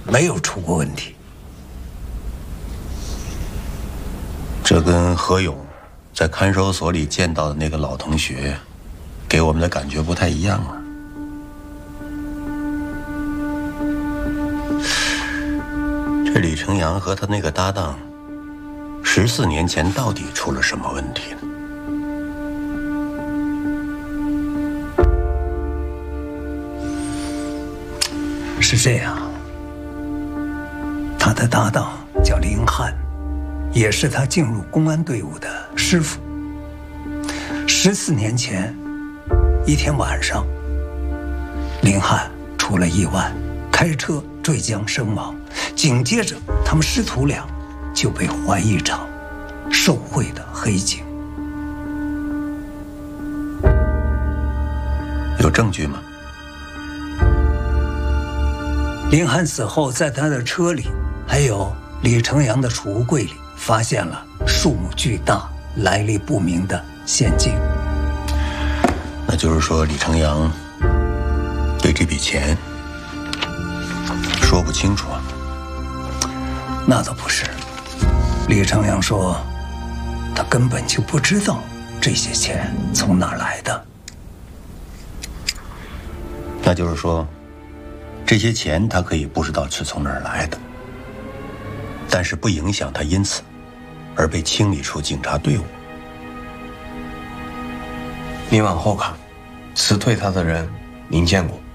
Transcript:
没有出过问题。 这跟何勇在看守所里见到的那个老同学，给我们的感觉不太一样啊。这李成阳和他那个搭档，14年前到底出了什么问题呢？ 是这样，他的搭档叫林汉，也是他进入公安队伍的师傅。14年前，一天晚上，林汉出了意外，开车坠江身亡。紧接着，他们师徒俩就被怀疑成受贿的黑警。 有证据吗？ 林汉死后，在他的车里还有李成阳的储物柜里，发现了数目巨大、来历不明的现金。 那就是说，李成阳对这笔钱说不清楚啊？ 那倒不是，李成阳说，他根本就不知道这些钱从哪儿来的。 那就是说，这些钱他可以不知道是从哪儿来的，但是不影响他因此而被清理出警察队伍。 你往后看，辞退他的人您见过？